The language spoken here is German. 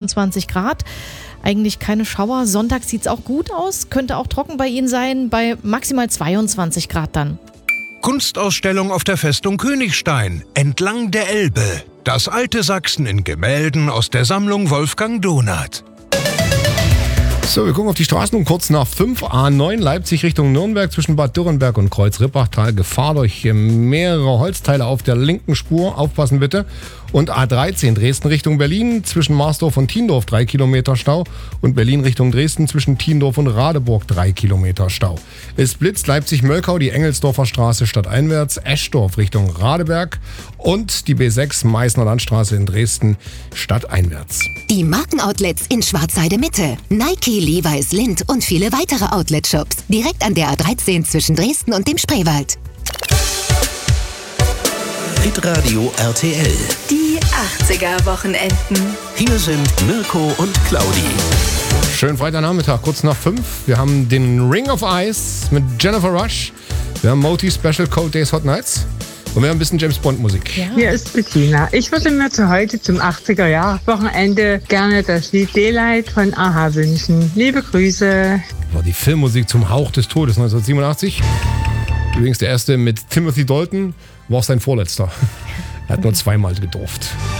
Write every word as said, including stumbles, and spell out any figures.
fünfundzwanzig Grad. Eigentlich keine Schauer. Sonntag sieht es auch gut aus. Könnte auch trocken bei Ihnen sein, bei maximal zweiundzwanzig Grad dann. Kunstausstellung auf der Festung Königstein, entlang der Elbe. Das alte Sachsen in Gemälden aus der Sammlung Wolfgang Donath. So, wir gucken auf die Straßen um kurz nach fünf. A neun Leipzig Richtung Nürnberg zwischen Bad Dürrenberg und Kreuz-Rippachtal. Gefahr durch mehrere Holzteile auf der linken Spur. Aufpassen bitte. Und A dreizehn Dresden Richtung Berlin zwischen Marsdorf und Thiendorf drei Kilometer Stau. Und Berlin Richtung Dresden zwischen Thiendorf und Radeburg drei Kilometer Stau. Es blitzt Leipzig-Möllkau, die Engelsdorfer Straße stadteinwärts, Eschdorf Richtung Radeberg und die B sechs Meißner Landstraße in Dresden stadteinwärts. Die Markenoutlets in Schwarzheide Mitte. Nike, Levi's, Lindt und viele weitere Outlet-Shops. Direkt an der A dreizehn zwischen Dresden und dem Spreewald. Hitradio R T L. Die achtziger-Wochenenden. Hier sind Mirko und Claudi. Schönen Freitagnachmittag, kurz nach fünf. Wir haben den Ring of Ice mit Jennifer Rush. Wir haben Moti Special Cold Days Hot Nights. Und wir haben ein bisschen James Bond Musik. Ja. Hier ist Bettina. Ich würde mir zu heute zum achtziger-Jahr-Wochenende gerne das Lied Daylight von A-ha wünschen. Liebe Grüße. War die Filmmusik zum Hauch des Todes neunzehnhundertsiebenundachtzig. Übrigens der erste mit Timothy Dalton war auch sein vorletzter. Er hat nur zweimal gedurft.